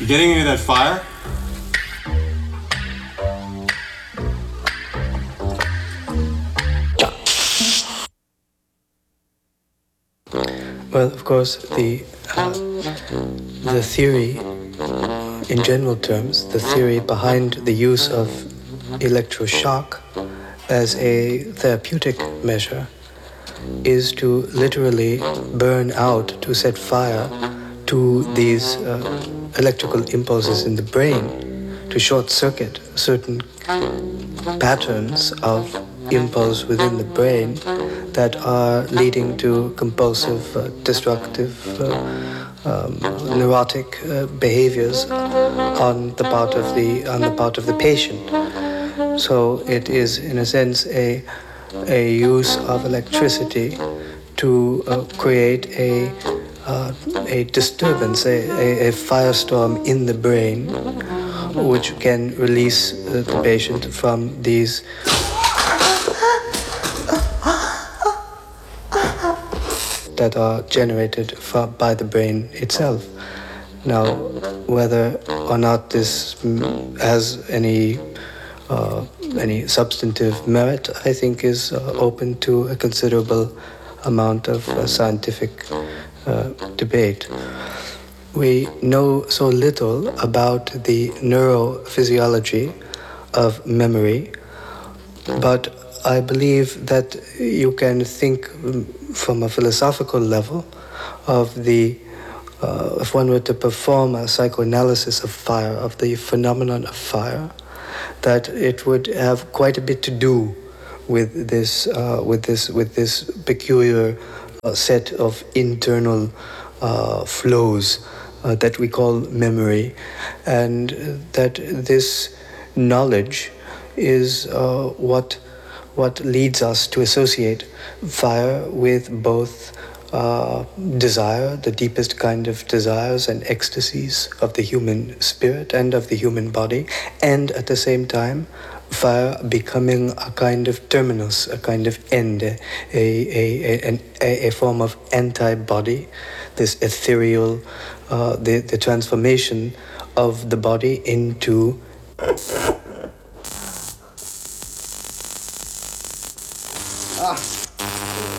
Getting into that fire? Well, of course, the theory, in general terms, the theory behind the use of electroshock as a therapeutic measure is to literally burn out, to set fire to these electrical impulses in the brain, to short circuit certain patterns of impulse within the brain that are leading to compulsive, destructive, neurotic behaviors on the part of the patient. So it is, in a sense, a use of electricity to create a disturbance, a firestorm in the brain, which can release the patient from these that are generated by the brain itself. Now, whether or not this has any substantive merit, I think is open to a considerable amount of scientific debate. We know so little about the neurophysiology of memory, but I believe that you can think from a philosophical level of the if one were to perform a psychoanalysis of fire, of the phenomenon of fire, that it would have quite a bit to do with this peculiar set of internal flows that we call memory, and that this knowledge is what leads us to associate fire with both desire, the deepest kind of desires and ecstasies of the human spirit and of the human body, and at the same time, fire becoming a kind of terminus, a kind of end, a form of antibody, this ethereal, the transformation of the body into